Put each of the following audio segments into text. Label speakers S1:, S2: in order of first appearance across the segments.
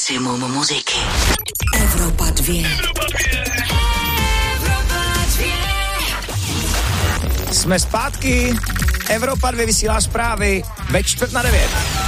S1: Maximum muziky.
S2: Evropa 2.
S3: Jsme zpátky. Evropa 2 vysílá zprávy ve 8:45.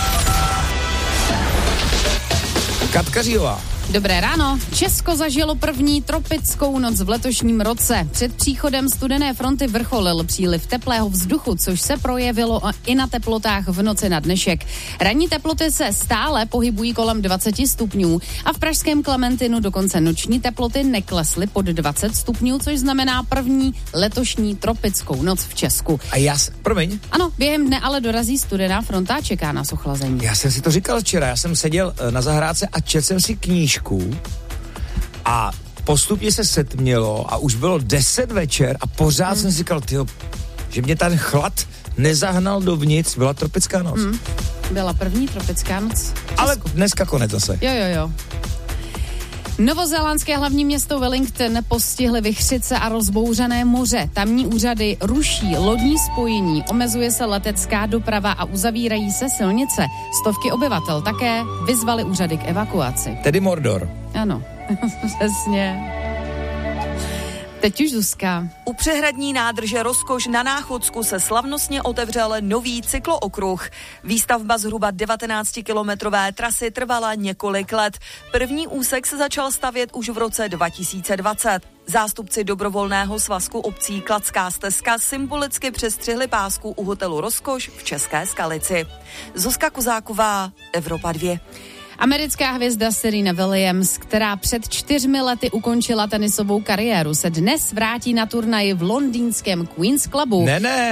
S3: Katka Říhová.
S4: Dobré ráno. Česko zažilo první tropickou noc v letošním roce. Před příchodem studené fronty vrcholil příliv teplého vzduchu, což se projevilo i na teplotách v noci na dnešek. Ranní teploty se stále pohybují kolem 20 stupňů a v pražském Klementinu dokonce noční teploty neklesly pod 20 stupňů, což znamená první letošní tropickou noc v Česku.
S3: A promiň.
S4: Ano, během dne ale dorazí studená fronta a čeká nás ochlazení.
S3: Já jsem si to říkal včera, já jsem seděl na zahrádce a četl jsem si knížku a postupně se setmělo a už bylo 10 večer a pořád jsem si říkal, že mě ten chlad nezahnal dovnitř, byla tropická noc.
S4: Byla první tropická noc.
S3: Ale dneska konec zase.
S4: Jo. Novozélandské hlavní město Wellington postihly vichřice a rozbouřené moře. Tamní úřady ruší lodní spojení, omezuje se letecká doprava a uzavírají se silnice. Stovky obyvatel také vyzvali úřady k evakuaci.
S3: Tedy Mordor.
S4: Ano, přesně. Teď už Zuzka.
S2: U přehradní nádrže Rozkoš na Náchodsku se slavnostně otevřel nový cyklookruh. Výstavba zhruba 19-kilometrové trasy trvala několik let. První úsek se začal stavět už v roce 2020. Zástupci dobrovolného svazku obcí Kladská stezka symbolicky přestřihli pásku u hotelu Rozkoš v České Skalici. Zuzka Kozáková, Evropa 2.
S4: Americká hvězda Serena Williams, která před 4 lety ukončila tenisovou kariéru, se dnes vrátí na turnaji v londýnském Queen's Clubu.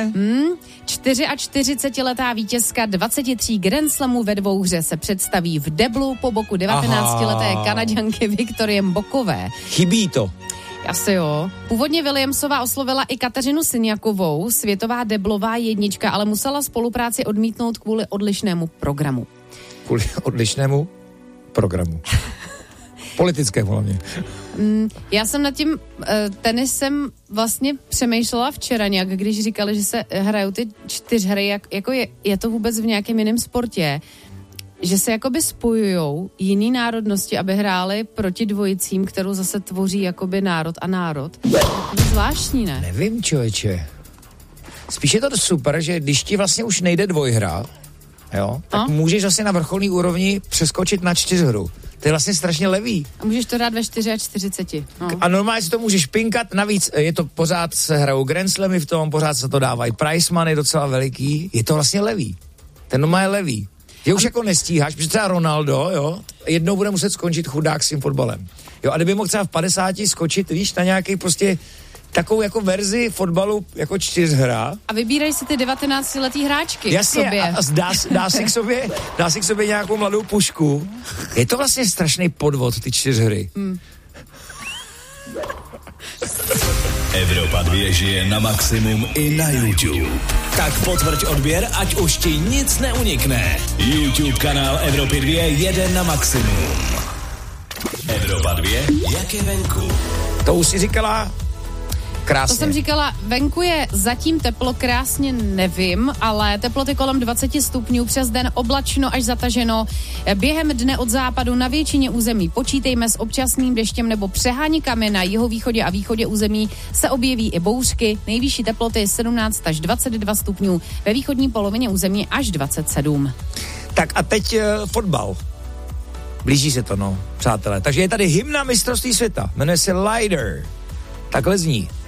S4: 44letá vítězka 23 Grand Slamů ve dvouhře se představí v deblu po boku 19leté Kanaďanky Viktorie Mbokové.
S3: Chybí to.
S4: Asi jo. Původně Williamsová oslovila i Kateřinu Sinjakovou, světová deblová jednička, ale musela spolupráci odmítnout kvůli odlišnému programu.
S3: Kvůli odlišnému programu. Politickému hlavně.
S4: Já jsem nad tím tenisem vlastně přemýšlela včera nějak, když říkali, že se hrajou ty 4 hry, jako je to vůbec v nějakém jiném sportě, že se jakoby spojujou jiný národnosti, aby hráli proti dvojicím, kterou zase tvoří jakoby národ a národ. To je zvláštní, ne?
S3: Nevím, člověče. Spíš je to super, že když ti vlastně už nejde dvojhra, jo, tak můžeš vlastně na vrcholný úrovni přeskočit na 4hru. To je vlastně strašně levý.
S4: A můžeš to dát ve 44. No.
S3: A normálně si to můžeš pinkat, navíc je to pořád se hrajou Grand Slamy v tom, pořád se to dávají prize money docela veliký, je to vlastně levý. Ten normálně je levý. Že už jako nestíháš, protože třeba Ronaldo, jo, jednou bude muset skončit chudák s tím fotbalem. Jo, a kdyby mohl třeba v 50 skočit, víš, na nějaký prostě takovou jako verzi fotbalu jako 4hra.
S4: A vybírají si ty 19letý hráčky.
S3: Jasně,
S4: sobě.
S3: a dá si k sobě nějakou mladou pušku. Je to vlastně strašný podvod, ty 4hry.
S5: Evropa 2 žije na maximum i na YouTube. Tak potvrď odběr, ať už ti nic neunikne. YouTube kanál Evropy 2 jede na maximum. Evropa 2, jak je venku?
S3: To už si říkala krásně.
S4: To jsem říkala, venku je zatím teplo, krásně nevím, ale teploty kolem 20 stupňů, přes den oblačno až zataženo. Během dne od západu na většině území počítejme s občasným deštěm nebo přeháníkami, na jihovýchodě a východě území se objeví i bouřky. Nejvyšší teploty 17 až 22 stupňů, ve východní polovině území až 27.
S3: Tak a teď fotbal. Blíží se to, no, přátelé. Takže je tady hymna mistrovství světa. Jmenuje se Lider. Takhle zní.